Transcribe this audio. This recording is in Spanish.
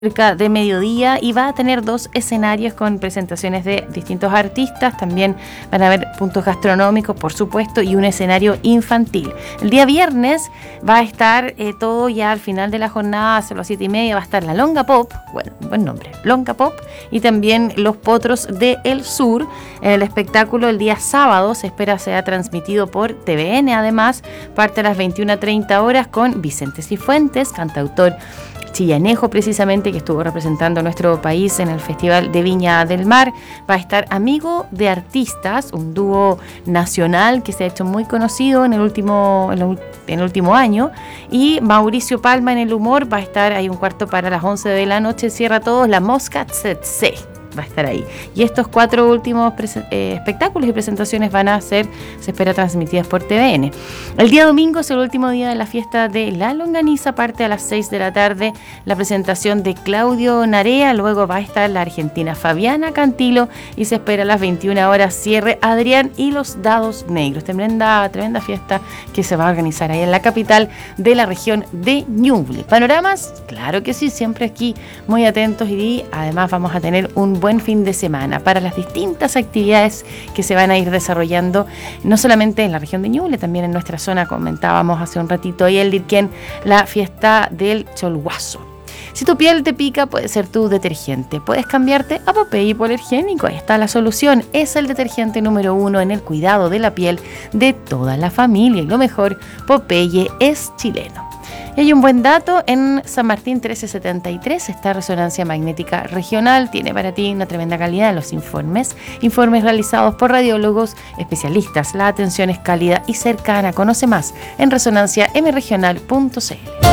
cerca de mediodía y va a tener 2 escenarios con presentaciones de distintos artistas. También van a haber puntos gastronómicos, por supuesto, y un escenario infantil. El día viernes va a estar todo ya al final de la jornada, hacia las 7:30, va a estar la Longa Pop, bueno, buen nombre, Longa Pop, y también Los Potros de El Sur. El espectáculo el día sábado se espera sea transmitido por TVN, además, parte a las 21:30 horas con Vicente Cifuentes, cantautor chillanejo precisamente, que estuvo representando a nuestro país en el Festival de Viña del Mar. Va a estar Amigo de Artistas, un dúo nacional que se ha hecho muy conocido en el último año, y Mauricio Palma en el humor. Va a estar ahí un cuarto para las 11 de la noche, cierra todos la Mosca Tsetse. Va a estar ahí. Y estos 4 últimos espectáculos y presentaciones van a ser, se espera, transmitidas por TVN. El día domingo es el último día de la fiesta de la longaniza, parte a las 6 de la tarde la presentación de Claudio Narea, luego va a estar la argentina Fabiana Cantilo y se espera a las 21 horas cierre Adrián y los Dados Negros. Tremenda fiesta que se va a organizar ahí en la capital de la región de Ñuble. ¿Panoramas? Claro que sí, siempre aquí muy atentos, y además vamos a tener un buen fin de semana para las distintas actividades que se van a ir desarrollando, no solamente en la región de Ñuble, también en nuestra zona. Comentábamos hace un ratito ahí el Dirquén, la fiesta del Cholguazo. Si tu piel te pica, puede ser tu detergente. Puedes cambiarte a Popeye Hipoalergénico. Ahí está la solución. Es el detergente número 1 en el cuidado de la piel de toda la familia. Y lo mejor, Popeye es chileno. Y hay un buen dato: en San Martín 1373 está Resonancia Magnética Regional. Tiene para ti una tremenda calidad en los informes realizados por radiólogos especialistas. La atención es cálida y cercana. Conoce más en resonanciamregional.cl.